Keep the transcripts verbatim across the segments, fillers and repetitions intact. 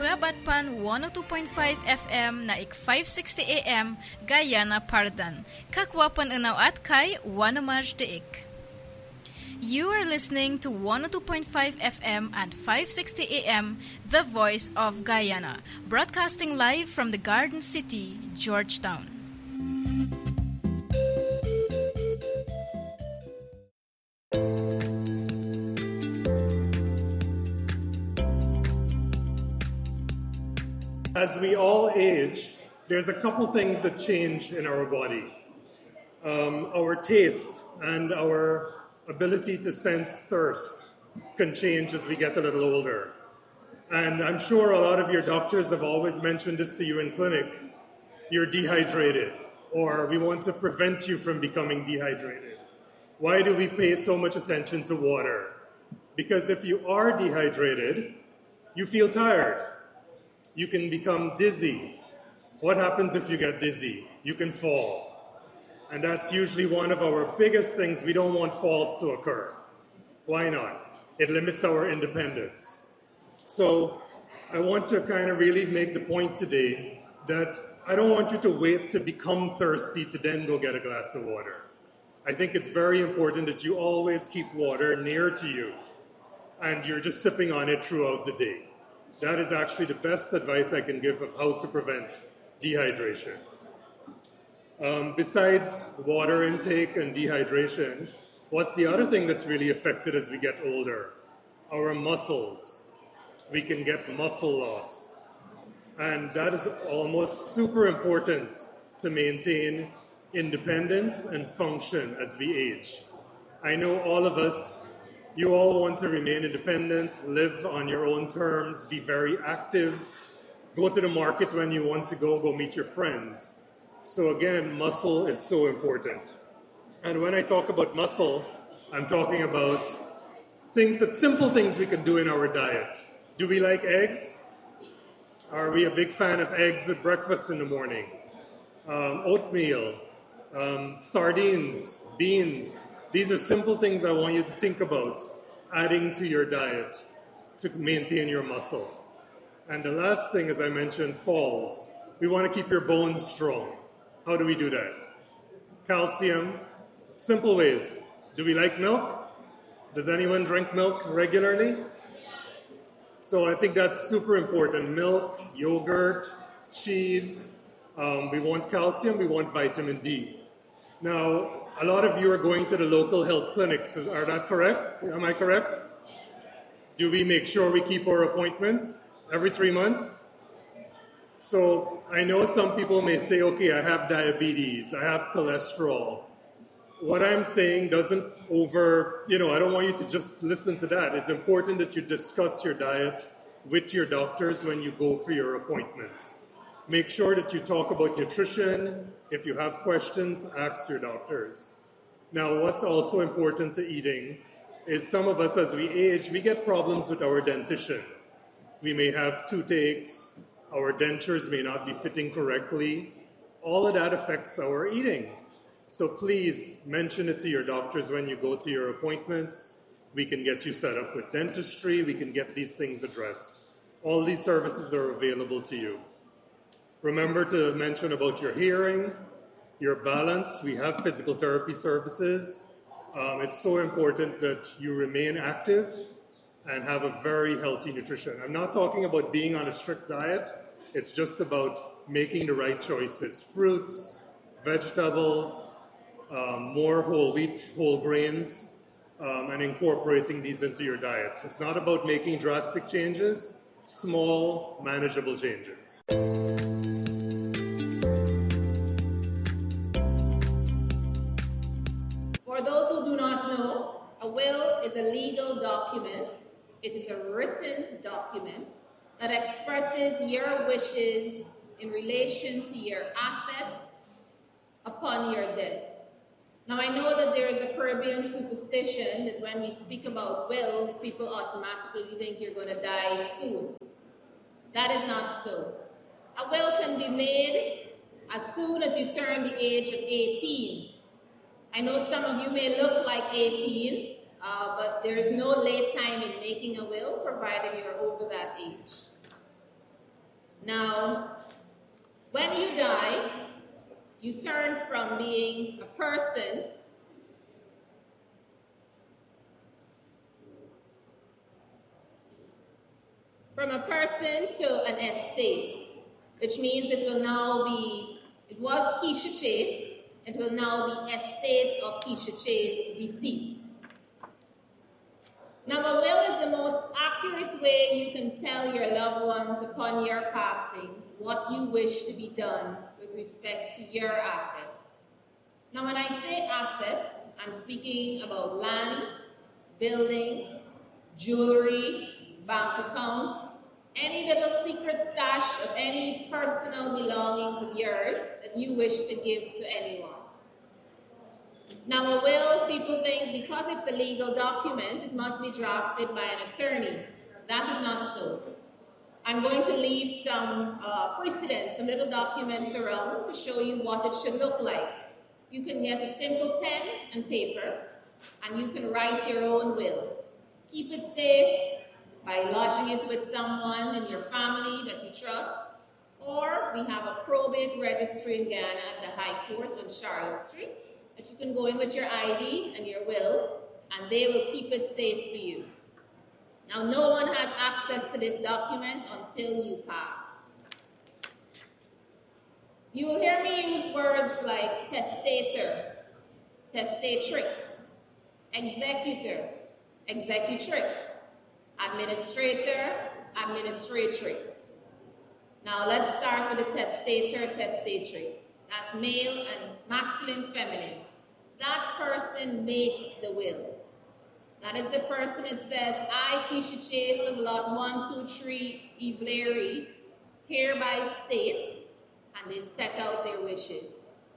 Suyabatpan one oh two point five F M na ik five sixty A M Guyana Pardan. Kakwapan unaw at kay Wanamaj Deik. You are listening to one oh two point five F M and five sixty A M, The Voice of Guyana, broadcasting live from the Garden City, Georgetown. As we all age, there's a couple things that change in our body. Um, our taste and our ability to sense thirst can change as we get a little older. And I'm sure a lot of your doctors have always mentioned this to you in clinic. You're dehydrated, or we want to prevent you from becoming dehydrated. Why do we pay so much attention to water? Because if you are dehydrated, you feel tired. You can become dizzy. What happens if you get dizzy? You can fall. And that's usually one of our biggest things. We don't want falls to occur. Why not? It limits our independence. So I want to kind of really make the point today that I don't want you to wait to become thirsty to then go get a glass of water. I think it's very important that you always keep water near to you and you're just sipping on it throughout the day. That is actually the best advice I can give of how to prevent dehydration. Um, besides water intake and dehydration, what's the other thing that's really affected as we get older? Our muscles. We can get muscle loss. And that is almost super important to maintain independence and function as we age. I know all of us, you all want to remain independent, live on your own terms, be very active, go to the market when you want to go, go meet your friends. So again, muscle is so important. And when I talk about muscle, I'm talking about things that, simple things we can do in our diet. Do we like eggs? Are we a big fan of eggs with breakfast in the morning? Um, oatmeal, um, sardines, beans. These are simple things I want you to think about adding to your diet to maintain your muscle. And the last thing, as I mentioned, falls. We want to keep your bones strong. How do we do that? Calcium. Simple ways. Do we like milk? Does anyone drink milk regularly? So I think that's super important. Milk, yogurt, cheese. Um, we want calcium, we want vitamin D. Now, a lot of you are going to the local health clinics. Are that correct? Am I correct? Do we make sure we keep our appointments every three months? So I know some people may say, okay, I have diabetes, I have cholesterol. What I'm saying doesn't over, you know, I don't want you to just listen to that. It's important that you discuss your diet with your doctors when you go for your appointments. Make sure that you talk about nutrition. If you have questions, ask your doctors. Now, what's also important to eating is some of us, as we age, we get problems with our dentition. We may have toothaches, our dentures may not be fitting correctly. All of that affects our eating. So please mention it to your doctors when you go to your appointments. We can get you set up with dentistry. We can get these things addressed. All these services are available to you. Remember to mention about your hearing, your balance. We have physical therapy services. Um, it's so important that you remain active and have a very healthy nutrition. I'm not talking about being on a strict diet. It's just about making the right choices. Fruits, vegetables, um, more whole wheat, whole grains, um, and incorporating these into your diet. It's not about making drastic changes, small, manageable changes. For those who do not know, a will is a legal document. It is a written document that expresses your wishes in relation to your assets upon your death. Now, I know that there is a Caribbean superstition that when we speak about wills, people automatically think you're going to die soon. That is not so. A will can be made as soon as you turn the age of eighteen. I know some of you may look like eighteen, uh, but there is no late time in making a will, provided you're over that age. Now, when you die, you turn from being a person from a person to an estate, which means it will now be, it was Keisha Chase, it will now be estate of Keisha Chase, deceased. Now, a will is the most accurate way you can tell your loved ones upon your passing what you wish to be done with respect to your assets. Now, when I say assets, I'm speaking about land, buildings, jewelry, bank accounts, any little secret stash of any personal belongings of yours that you wish to give to anyone. Now, a will, people think because it's a legal document, it must be drafted by an attorney. That is not so. I'm going to leave some uh, precedents, some little documents around to show you what it should look like. You can get a simple pen and paper, and you can write your own will. Keep it safe by lodging it with someone in your family that you trust, or we have a probate registry in Ghana at the High Court on Charlotte Street that you can go in with your I D and your will, and they will keep it safe for you. Now, no one has access to this document until you pass. You will hear me use words like testator, testatrix, executor, executrix, administrator, administratrix. Now let's start with the testator, testatrix. That's male and masculine, feminine. That person makes the will. That is the person that says, I, Keisha Chase of lot one two three, Ivlery, hereby state, and they set out their wishes.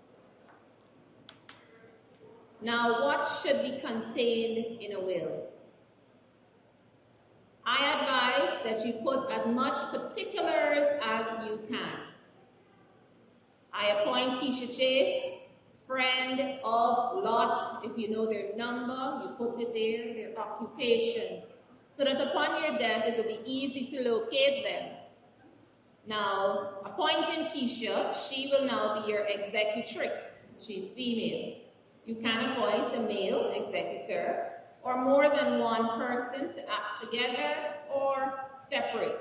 Now, what should be contained in a will? I advise that you put as much particulars as you can. I appoint Keisha Chase, friend of lot. If you know their number, you put it there, their occupation, so that upon your death, it will be easy to locate them. Now, appointing Keisha, she will now be your executrix. She's female. You can appoint a male executor, or more than one person to act together or separate.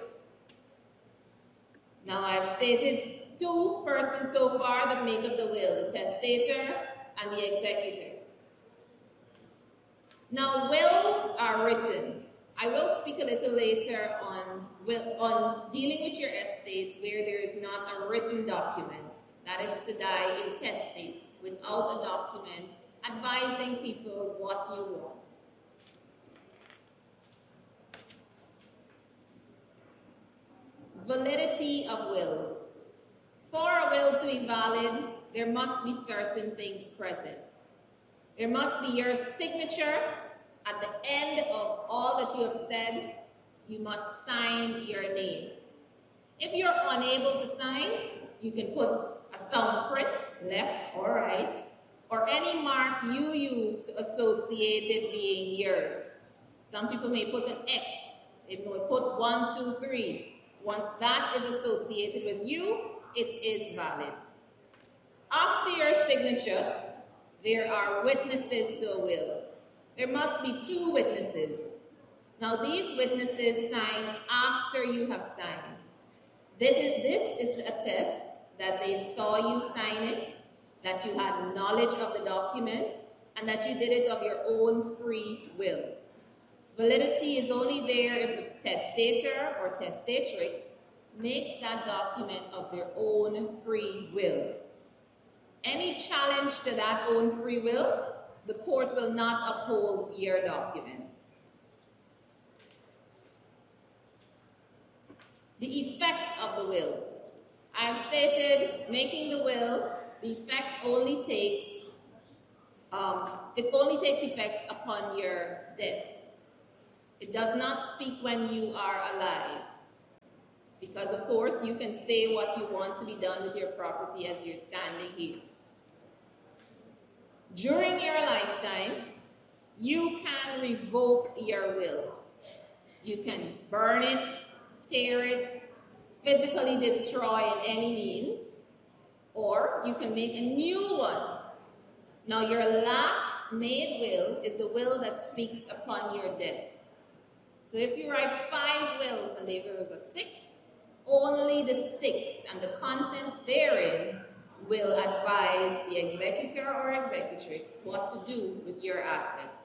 Now, I've stated two persons so far that make up the will, the testator and the executor. Now, wills are written. I will speak a little later on, will, on dealing with your estate where there is not a written document. That is to die intestate without a document advising people what you want. Validity of wills. For a will to be valid, there must be certain things present. There must be your signature. At the end of all that you have said, you must sign your name. If you're unable to sign, you can put a thumbprint, left or right, or any mark you use to associate it being yours. Some people may put an X. They may put one, two, three. Once that is associated with you, it is valid. After your signature, there are witnesses to a will. There must be two witnesses. Now, these witnesses sign after you have signed. This is to attest that they saw you sign it, that you had knowledge of the document, and that you did it of your own free will. Validity is only there if the testator or testatrix makes that document of their own free will. Any challenge to that own free will, the court will not uphold your document. The effect of the will. I have stated, making the will, the effect only takes, um, it only takes effect upon your death. It does not speak when you are alive. Because, of course, you can say what you want to be done with your property as you're standing here. During your lifetime, you can revoke your will. You can burn it, tear it, physically destroy in any means, or you can make a new one. Now, your last made will is the will that speaks upon your death. So if you write five wills and there is a sixth, only the sixth and the contents therein will advise the executor or executrix what to do with your assets.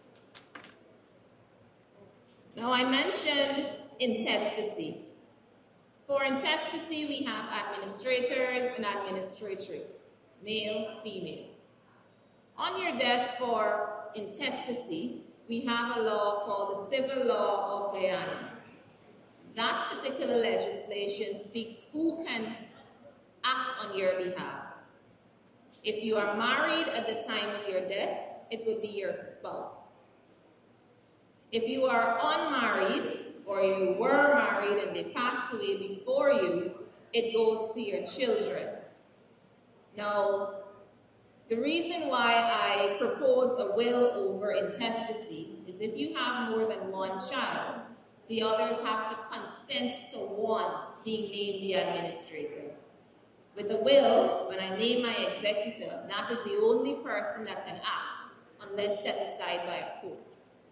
Now, I mentioned intestacy. For intestacy, we have administrators and administratrix, male, female. On your death for intestacy, we have a law called the Civil Law of Guyana. That particular legislation speaks who can act on your behalf. If you are married at the time of your death, it would be your spouse. If you are unmarried, or you were married and they passed away before you, it goes to your children. Now, the reason why I propose a will over intestacy is if you have more than one child, the others have to consent to one being named the administrator. With the will, when I name my executor, that is the only person that can act unless set aside by a court.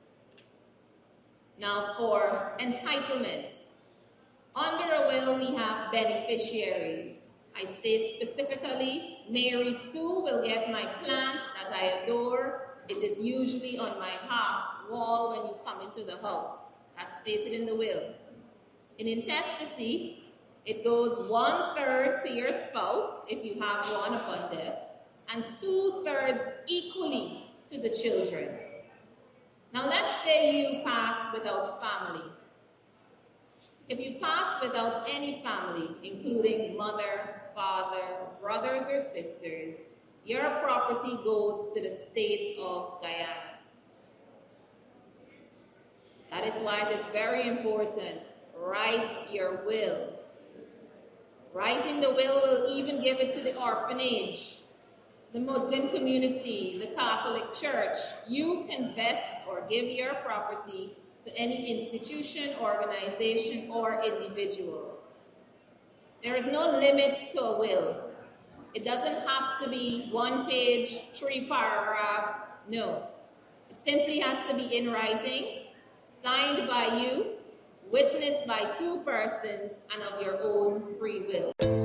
Now, for entitlement, under a will we have beneficiaries. I state specifically, Mary Sue will get my plant that I adore. It is usually on my half wall when you come into the house. That's stated in the will. In intestacy, it goes one-third to your spouse, if you have one upon death, and two-thirds equally to the children. Now, let's say you pass without family. If you pass without any family, including mother, father, brothers or sisters, your property goes to the state of Guyana. That is why it is very important. Write your will. Writing the will will even give it to the orphanage, the Muslim community, the Catholic Church. You can vest or give your property to any institution, organization, or individual. There is no limit to a will. It doesn't have to be one page, three paragraphs. No. It simply has to be in writing, signed by you, witnessed by two persons, and of your own free will.